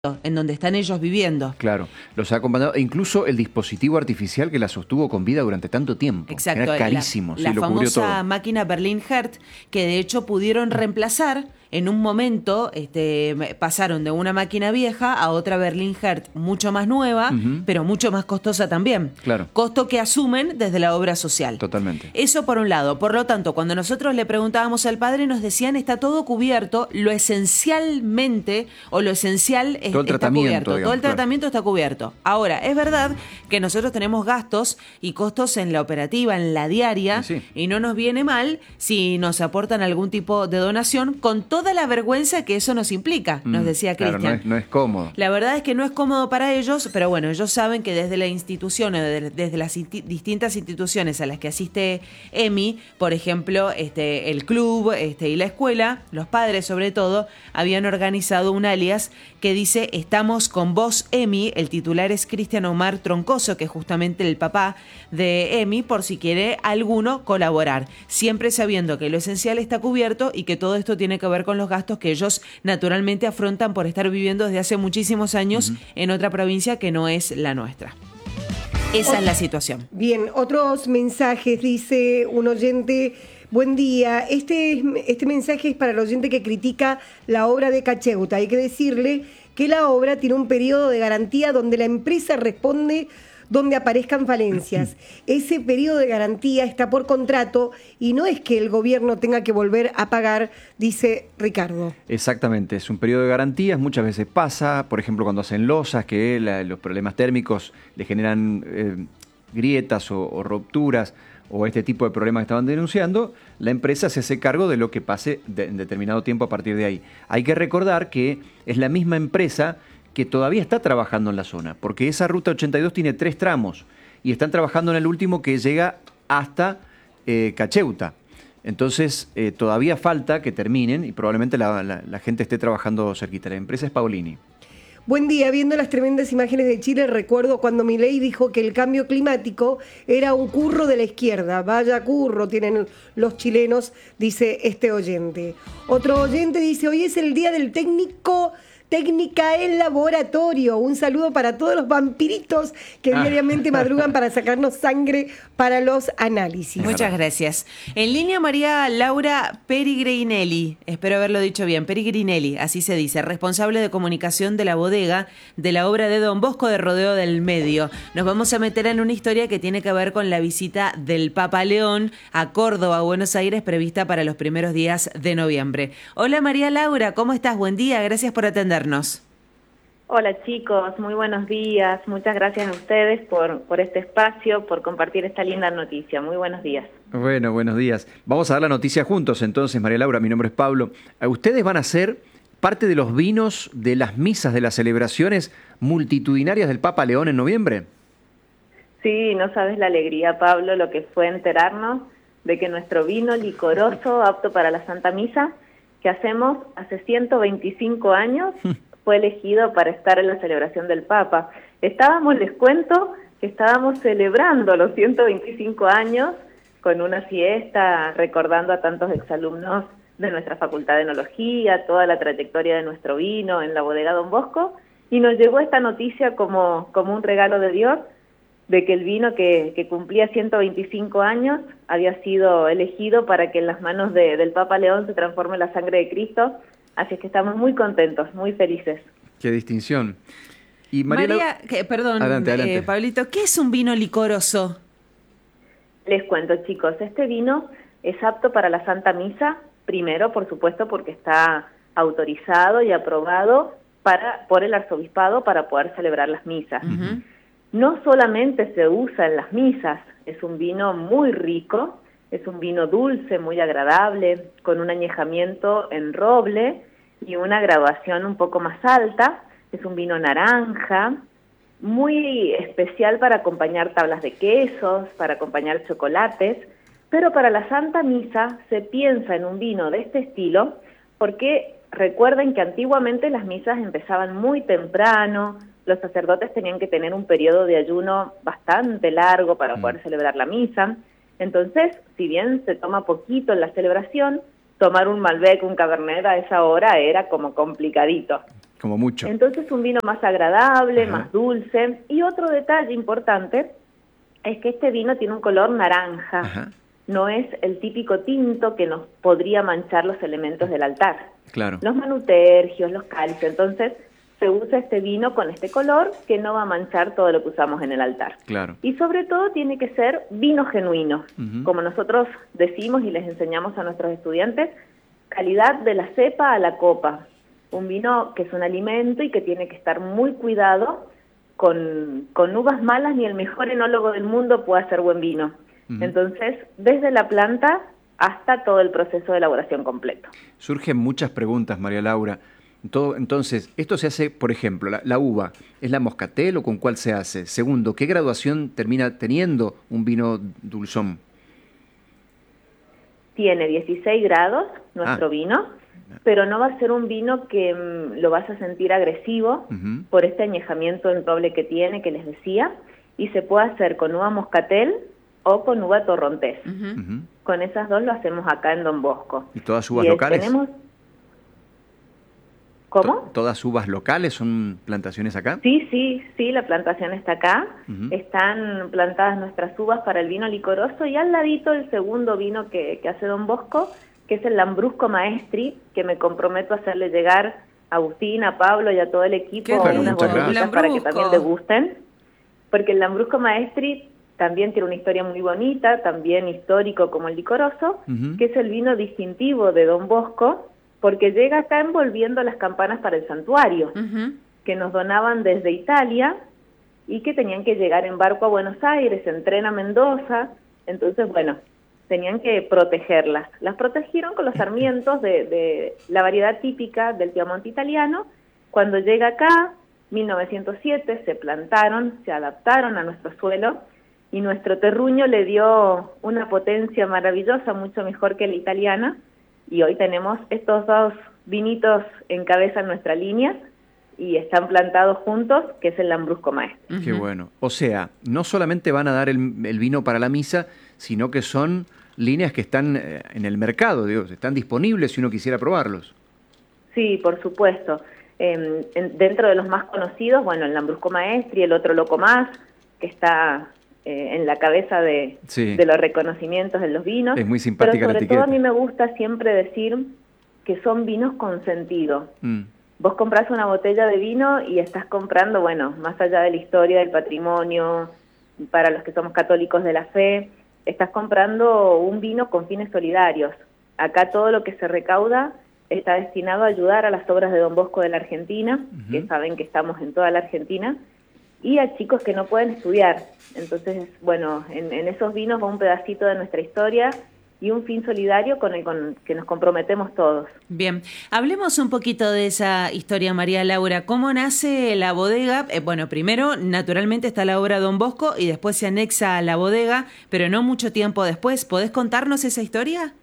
en donde están ellos viviendo. Claro, los ha acompañado, e incluso el dispositivo artificial que la sostuvo con vida durante tanto tiempo. Exacto. Era carísimo, la lo cubrió todo. famosa máquina Berlin-Hert, que de hecho pudieron reemplazar. En un momento pasaron de una máquina vieja a otra Berlin-Hert mucho más nueva, pero mucho más costosa también. Claro. Costo que asumen desde la obra social. Totalmente. Eso por un lado. Por lo tanto, cuando nosotros le preguntábamos al padre, nos decían está todo cubierto, lo esencial todo el está cubierto. Digamos, todo el tratamiento está cubierto. Ahora, es verdad que nosotros tenemos gastos y costos en la operativa, en la diaria, sí. Y no nos viene mal si nos aportan algún tipo de donación con toda la vergüenza que eso nos implica, nos decía Cristian. Claro, no es cómodo. La verdad es que no es cómodo para ellos, pero bueno, ellos saben que desde la institución, desde las distintas instituciones a las que asiste EMI, por ejemplo, el club y la escuela, los padres sobre todo, habían organizado un alias que dice "Estamos con vos, EMI". El titular es Cristian Omar Troncoso, que es justamente el papá de EMI, por si quiere alguno colaborar. Siempre sabiendo que lo esencial está cubierto y que todo esto tiene que ver con los gastos que ellos naturalmente afrontan por estar viviendo desde hace muchísimos años en otra provincia que no es la nuestra. Esa es la situación. Bien, otros mensajes, dice un oyente. Buen día, este mensaje es para el oyente que critica la obra de Cacheuta. Hay que decirle que la obra tiene un periodo de garantía donde la empresa responde donde aparezcan falencias. Ese periodo de garantía está por contrato y no es que el gobierno tenga que volver a pagar, dice Ricardo. Exactamente, es un periodo de garantías, muchas veces pasa, por ejemplo, cuando hacen losas, que los problemas térmicos le generan grietas o rupturas, o este tipo de problemas que estaban denunciando, la empresa se hace cargo de lo que pase en determinado tiempo a partir de ahí. Hay que recordar que es la misma empresa que todavía está trabajando en la zona, porque esa ruta 82 tiene 3 tramos y están trabajando en el último que llega hasta Cacheuta. Entonces todavía falta que terminen y probablemente la gente esté trabajando cerquita. La empresa es Paolini. Buen día, viendo las tremendas imágenes de Chile, recuerdo cuando Milei dijo que el cambio climático era un curro de la izquierda. Vaya curro tienen los chilenos, dice este oyente. Otro oyente dice, hoy es el día del técnica en laboratorio. Un saludo para todos los vampiritos que diariamente madrugan para sacarnos sangre para los análisis. Muchas gracias. En línea María Laura Perigrinelli, espero haberlo dicho bien, Perigrinelli, así se dice, responsable de comunicación de la bodega de la obra de Don Bosco de Rodeo del Medio. Nos vamos a meter en una historia que tiene que ver con la visita del Papa León a Córdoba, Buenos Aires, prevista para los primeros días de noviembre. Hola María Laura, ¿cómo estás? Buen día, gracias por atender. Hola chicos, muy buenos días, muchas gracias a ustedes por este espacio, por compartir esta linda noticia, muy buenos días. Bueno, buenos días. Vamos a dar la noticia juntos entonces, María Laura, mi nombre es Pablo. Ustedes van a ser parte de los vinos de las misas, de las celebraciones multitudinarias del Papa León en noviembre. Sí, no sabes la alegría, Pablo, lo que fue enterarnos de que nuestro vino licoroso apto para la Santa Misa que hacemos hace 125 años, fue elegido para estar en la celebración del Papa. Les cuento que estábamos celebrando los 125 años con una fiesta, recordando a tantos exalumnos de nuestra Facultad de Enología, toda la trayectoria de nuestro vino en la bodega Don Bosco, y nos llegó esta noticia como un regalo de Dios, de que el vino que cumplía 125 años había sido elegido para que en las manos del Papa León se transforme la sangre de Cristo. Así es que estamos muy contentos, muy felices. Qué distinción. Y María, perdón, adelante. Pablito, ¿qué es un vino licoroso? Les cuento, chicos, este vino es apto para la Santa Misa, primero, por supuesto, porque está autorizado y aprobado por el arzobispado para poder celebrar las misas. No solamente se usa en las misas, es un vino muy rico, es un vino dulce, muy agradable, con un añejamiento en roble y una graduación un poco más alta. Es un vino naranja, muy especial para acompañar tablas de quesos, para acompañar chocolates, pero para la Santa Misa se piensa en un vino de este estilo porque recuerden que antiguamente las misas empezaban muy temprano, los sacerdotes tenían que tener un periodo de ayuno bastante largo para poder celebrar la misa. Entonces, si bien se toma poquito en la celebración, tomar un Malbec, un Cabernet a esa hora era como complicadito. Como mucho. Entonces un vino más agradable, Ajá. más dulce. Y otro detalle importante es que este vino tiene un color naranja. Ajá. No es el típico tinto que nos podría manchar los elementos del altar. Claro. Los manutergios, los cálices. Entonces se usa este vino con este color que no va a manchar todo lo que usamos en el altar. Claro. Y sobre todo tiene que ser vino genuino. Ujú. Como nosotros decimos y les enseñamos a nuestros estudiantes, calidad de la cepa a la copa. Un vino que es un alimento y que tiene que estar muy cuidado. Con uvas malas ni el mejor enólogo del mundo puede hacer buen vino. Ujú. Entonces, desde la planta hasta todo el proceso de elaboración completo. Surgen muchas preguntas, María Laura. Entonces, esto se hace, por ejemplo, la uva, ¿es la moscatel o con cuál se hace? Segundo, ¿qué graduación termina teniendo un vino dulzón? Tiene 16 grados nuestro Ah. vino, pero no va a ser un vino que lo vas a sentir agresivo Ujú. por este añejamiento en roble que tiene, que les decía, y se puede hacer con uva moscatel o con uva torrontés. Ujú. Ujú. Con esas dos lo hacemos acá en Don Bosco. ¿Y todas uvas Y, locales? Tenemos... ¿Cómo? ¿Todas uvas locales son plantaciones acá? Sí, la plantación está acá. Ujú. Están plantadas nuestras uvas para el vino licoroso y al ladito el segundo vino que hace Don Bosco, que es el Lambrusco Maestri, que me comprometo a hacerle llegar a Agustín, a Pablo y a todo el equipo Qué Bueno, unas muchas botellitas gracias. para que Lambrusco. también degusten. Porque el Lambrusco Maestri también tiene una historia muy bonita, también histórico como el licoroso, Ujú. que es el vino distintivo de Don Bosco, porque llega acá envolviendo las campanas para el santuario, Ujú. que nos donaban desde Italia y que tenían que llegar en barco a Buenos Aires, en tren a Mendoza. Entonces, bueno, tenían que protegerlas. Las protegieron con los sarmientos de la variedad típica del Piamonte italiano. Cuando llega acá, 1907, se plantaron, se adaptaron a nuestro suelo y nuestro terruño le dio una potencia maravillosa, mucho mejor que la italiana. Y hoy tenemos estos dos vinitos en cabeza en nuestra línea y están plantados juntos, que es el Lambrusco Maestro. Qué bueno. O sea, no solamente van a dar el vino para la misa, sino que son líneas que están en el mercado, digo, están disponibles si uno quisiera probarlos. Sí, por supuesto. Dentro de los más conocidos, bueno, el Lambrusco Maestri, el otro Loco Más, que está en la cabeza de los reconocimientos en los vinos. Es muy simpática pero la sobre todo etiqueta. a mí me gusta siempre decir que son vinos con sentido. Mm. Vos compras una botella de vino y estás comprando, bueno, más allá de la historia, del patrimonio, para los que somos católicos de la fe, estás comprando un vino con fines solidarios. Acá todo lo que se recauda está destinado a ayudar a las obras de Don Bosco de la Argentina, Ujú. que saben que estamos en toda la Argentina, y a chicos que no pueden estudiar. Entonces, bueno, en esos vinos va un pedacito de nuestra historia y un fin solidario con el que nos comprometemos todos. Bien, hablemos un poquito de esa historia, María Laura. ¿Cómo nace la bodega? Bueno, primero, naturalmente está la obra Don Bosco y después se anexa a la bodega, pero no mucho tiempo después. ¿Podés contarnos esa historia?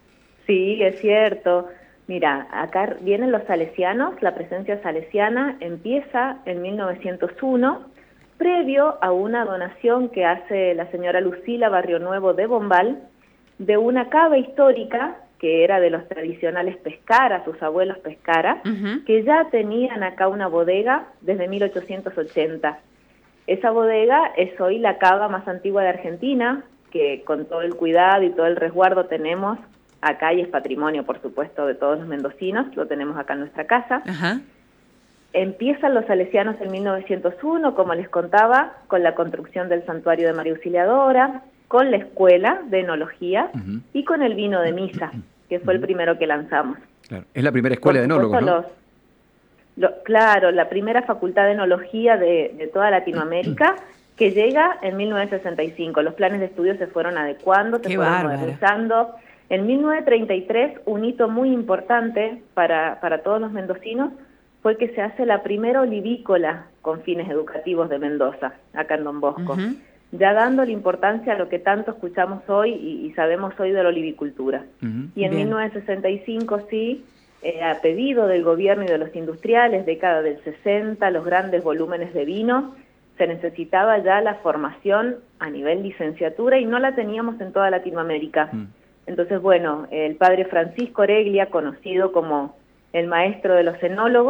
Sí, es cierto. Mira, acá vienen los salesianos, la presencia salesiana empieza en 1901, previo a una donación que hace la señora Lucila Barrio Nuevo de Bombal, de una cava histórica que era de los tradicionales Pescara, sus abuelos Pescara, Ujú. que ya tenían acá una bodega desde 1880. Esa bodega es hoy la cava más antigua de Argentina, que con todo el cuidado y todo el resguardo tenemos acá y es patrimonio, por supuesto, de todos los mendocinos, lo tenemos acá en nuestra casa. Ajá. Empiezan los salesianos en 1901, como les contaba, con la construcción del santuario de María Auxiliadora, con la escuela de enología Ujú. y con el vino de misa, que fue el primero que lanzamos. Claro. Es la primera escuela de Por enólogos, supuesto, ¿no? claro, la primera facultad de enología de toda Latinoamérica, que llega en 1965. Los planes de estudio se fueron adecuando, se Qué fueron bárbaro. modernizando. En 1933, un hito muy importante para todos los mendocinos fue que se hace la primera olivícola con fines educativos de Mendoza, acá en Don Bosco, Ujú. ya dando la importancia a lo que tanto escuchamos hoy y sabemos hoy de la olivicultura. Ujú. Y en Bien. 1965, sí, a pedido del gobierno y de los industriales, década del 60, los grandes volúmenes de vino, se necesitaba ya la formación a nivel licenciatura y no la teníamos en toda Latinoamérica. Mm. Entonces, bueno, el padre Francisco Oreglia, conocido como el maestro de los enólogos,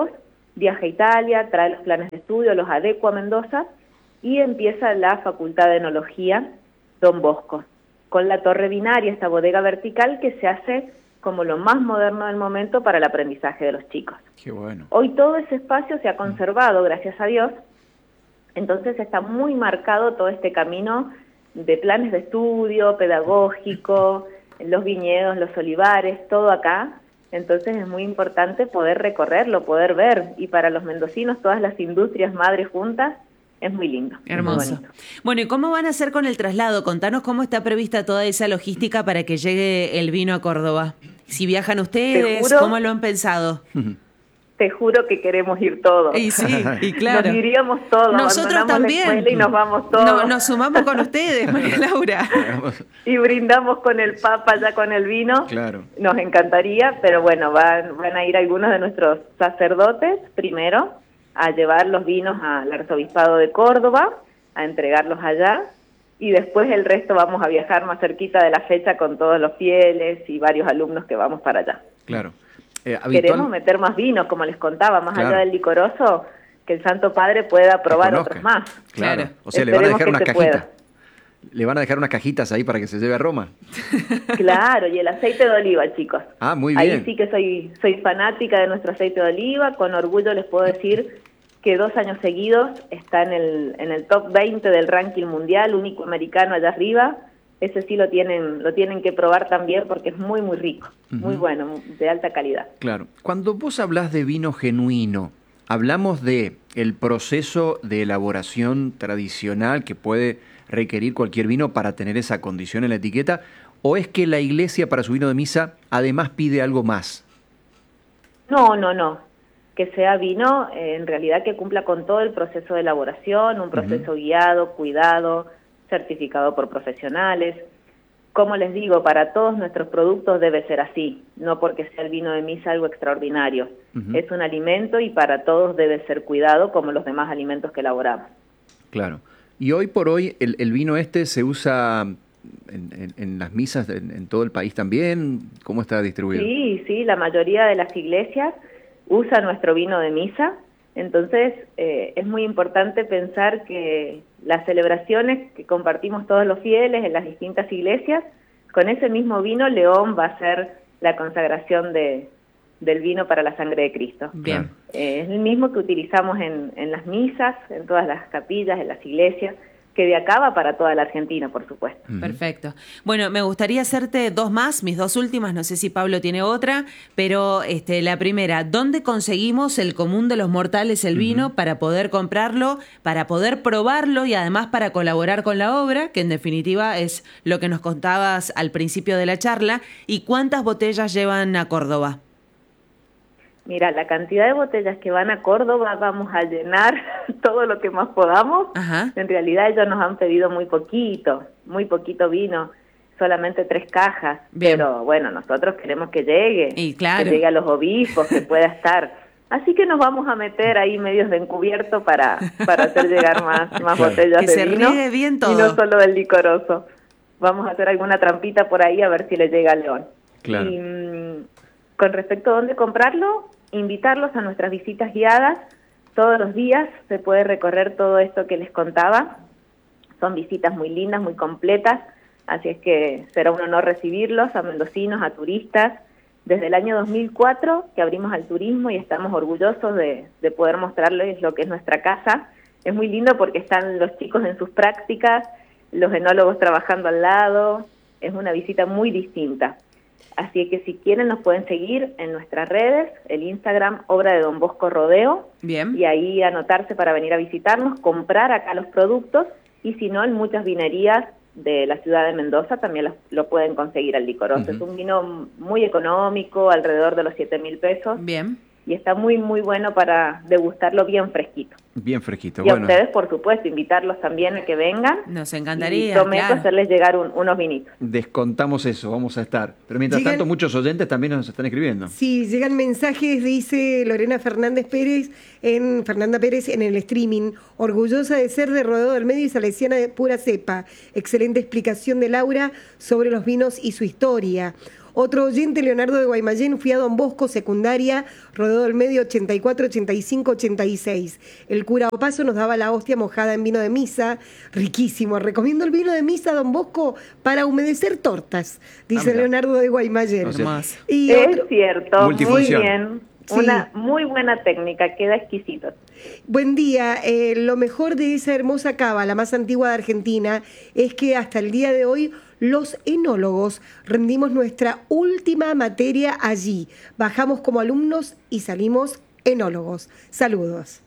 viaja a Italia, trae los planes de estudio, los adecua a Mendoza y empieza la Facultad de Enología Don Bosco, con la torre binaria, esta bodega vertical que se hace como lo más moderno del momento para el aprendizaje de los chicos. Qué bueno. Hoy todo ese espacio se ha conservado, gracias a Dios, entonces está muy marcado todo este camino de planes de estudio, pedagógico, los viñedos, los olivares, todo acá. Entonces es muy importante poder recorrerlo, poder ver, y para los mendocinos todas las industrias madres juntas, es muy lindo. Hermoso. Muy bueno, ¿y cómo van a hacer con el traslado? Contanos cómo está prevista toda esa logística para que llegue el vino a Córdoba. Si viajan ustedes, ¿cómo lo han pensado? Te juro que queremos ir todos. Y sí, y claro. Nos iríamos todos. Nosotros también. La escuela y nos vamos todos. No, nos sumamos con ustedes, María Laura. Y brindamos con el Papa, ya con el vino. Claro. Nos encantaría, pero bueno, van a ir algunos de nuestros sacerdotes primero a llevar los vinos al Arzobispado de Córdoba, a entregarlos allá, y después el resto vamos a viajar más cerquita de la fecha con todos los fieles y varios alumnos que vamos para allá. Claro. Queremos meter más vinos, como les contaba, más allá del licoroso, que el Santo Padre pueda probar otros más. Claro. O sea, le van a dejar unas cajitas. Le van a dejar unas cajitas ahí para que se lleve a Roma. Claro, y el aceite de oliva, chicos. Ah, muy bien. Ahí sí que soy fanática de nuestro aceite de oliva. Con orgullo les puedo decir que 2 años seguidos está en el top 20 del ranking mundial, único americano allá arriba. Ese sí lo tienen que probar también porque es muy, muy rico, muy bueno, de alta calidad. Claro. Cuando vos hablás de vino genuino, ¿hablamos de el proceso de elaboración tradicional que puede requerir cualquier vino para tener esa condición en la etiqueta? ¿O es que la iglesia para su vino de misa además pide algo más? No. Que sea vino, en realidad que cumpla con todo el proceso de elaboración, un proceso guiado, cuidado, certificado por profesionales. Como les digo, para todos nuestros productos debe ser así, no porque sea el vino de misa algo extraordinario. Es un alimento y para todos debe ser cuidado como los demás alimentos que elaboramos. Claro. Y hoy por hoy el vino se usa en las misas en todo el país también. ¿Cómo está distribuido? Sí, la mayoría de las iglesias usa nuestro vino de misa. Entonces es muy importante pensar que las celebraciones que compartimos todos los fieles en las distintas iglesias, con ese mismo vino León va a ser la consagración del vino para la sangre de Cristo. Bien. Es el mismo que utilizamos en las misas, en todas las capillas, en las iglesias, que de acá va para toda la Argentina, por supuesto. Perfecto. Bueno, me gustaría hacerte 2 más, mis 2 últimas, no sé si Pablo tiene otra, pero la primera, ¿dónde conseguimos el común de los mortales el vino para poder comprarlo, para poder probarlo y además para colaborar con la obra, que en definitiva es lo que nos contabas al principio de la charla? ¿Y cuántas botellas llevan a Córdoba? Mira, la cantidad de botellas que van a Córdoba vamos a llenar todo lo que más podamos. Ajá. En realidad ellos nos han pedido muy poquito vino, solamente 3 cajas. Bien. Pero bueno, nosotros queremos que llegue, Y claro. que llegue a los obispos, que pueda estar. Así que nos vamos a meter ahí medios de encubierto para hacer llegar más botellas que de vino. se riegue bien todo. Y no solo del licoroso. Vamos a hacer alguna trampita por ahí a ver si le llega a León. Claro. Y con respecto a dónde comprarlo, invitarlos a nuestras visitas guiadas. Todos los días se puede recorrer todo esto que les contaba. Son visitas muy lindas, muy completas, así es que será un honor recibirlos, a mendocinos, a turistas. Desde el año 2004 que abrimos al turismo y estamos orgullosos de poder mostrarles lo que es nuestra casa. Es muy lindo porque están los chicos en sus prácticas, los enólogos trabajando al lado. Es una visita muy distinta. Así que si quieren nos pueden seguir en nuestras redes, el Instagram Obra de Don Bosco Rodeo. Bien. Y ahí anotarse para venir a visitarnos, comprar acá los productos, y si no, en muchas vinerías de la ciudad de Mendoza también lo pueden conseguir al licoroso. Es un vino muy económico, alrededor de los 7.000 pesos. Bien. Y está muy, muy bueno para degustarlo bien fresquito. Bien fresquito, y bueno. a ustedes, por supuesto, invitarlos también a que vengan. Nos encantaría, Y prometo claro. hacerles llegar unos vinitos. Descontamos eso, vamos a estar. Pero mientras Llegan- tanto, muchos oyentes también nos están escribiendo. Sí, llegan mensajes, dice Lorena Fernanda Pérez en el streaming. Orgullosa de ser de Rodeo del Medio y salesiana de pura cepa. Excelente explicación de Laura sobre los vinos y su historia. Otro oyente, Leonardo de Guaymallén, fui a Don Bosco, secundaria, Rodeo del Medio, 84, 85, 86. El cura Opaso nos daba la hostia mojada en vino de misa, riquísimo. Recomiendo el vino de misa, Don Bosco, para humedecer tortas, dice Leonardo de Guaymallén. Y es cierto, muy Multifunción. bien. Sí. Una muy buena técnica, queda exquisito. Buen día. Lo mejor de esa hermosa cava, la más antigua de Argentina, es que hasta el día de hoy los enólogos rendimos nuestra última materia allí. Bajamos como alumnos y salimos enólogos. Saludos.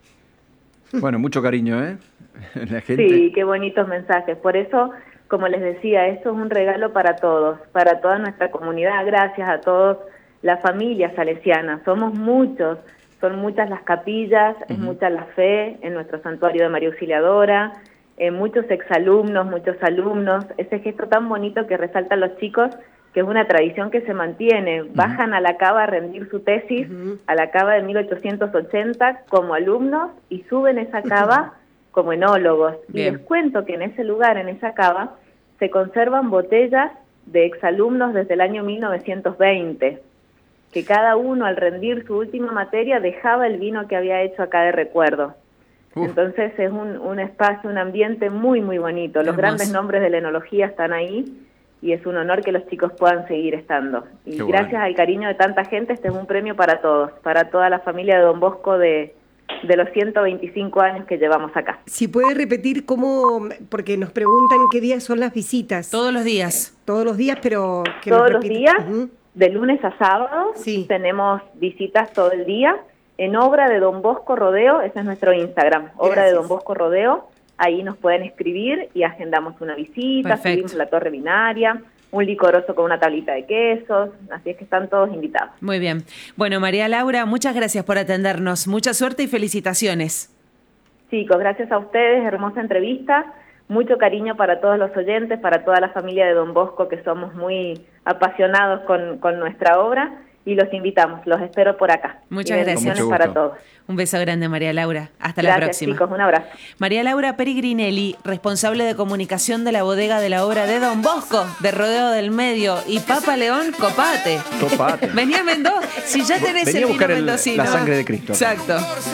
Bueno, mucho cariño, ¿eh? La gente. Sí, qué bonitos mensajes. Por eso, como les decía, esto es un regalo para todos, para toda nuestra comunidad. Gracias a todos las familias salesianas. Somos muchos, son muchas las capillas, es mucha la fe en nuestro santuario de María Auxiliadora, muchos exalumnos, muchos alumnos. Ese gesto tan bonito que resaltan los chicos, que es una tradición que se mantiene. Bajan a la cava a rendir su tesis, a la cava de 1880 como alumnos y suben esa cava como enólogos. Bien. Y les cuento que en ese lugar, en esa cava, se conservan botellas de exalumnos desde el año 1920, que cada uno al rendir su última materia dejaba el vino que había hecho acá de recuerdo. Entonces es un espacio, un ambiente muy, muy bonito. Los Hermoso. Grandes nombres de la enología están ahí y es un honor que los chicos puedan seguir estando. Y Qué gracias bueno. al cariño de tanta gente, este es un premio para todos, para toda la familia de Don Bosco de los 125 años que llevamos acá. Si puede repetir cómo, porque nos preguntan qué días son las visitas. Todos los días. Todos los días, pero... que Todos nos los repita. días, Ujú. de lunes a sábado, Sí. tenemos visitas todo el día. En Obra de Don Bosco Rodeo, ese es nuestro Instagram, Obra de Gracias. Don Bosco Rodeo, ahí nos pueden escribir y agendamos una visita, Perfecto. subimos la torre binaria, un licoroso con una tablita de quesos, así es que están todos invitados. Muy bien. Bueno, María Laura, muchas gracias por atendernos. Mucha suerte y felicitaciones. Chicos, gracias a ustedes, hermosa entrevista, mucho cariño para todos los oyentes, para toda la familia de Don Bosco, que somos muy apasionados con nuestra obra, y los invitamos, los espero por acá. Muchas Y gracias. bendiciones Con mucho para gusto. todos. Un beso grande, María Laura. Hasta Gracias, la próxima. chicos, un abrazo. María Laura Perigrinelli, responsable de comunicación de la bodega de la obra de Don Bosco, de Rodeo del Medio, y Papa León, copate. Copate. Venía a Mendoza, si ya tenés Venía el a vino buscar mendocino. la sangre de Cristo. Exacto.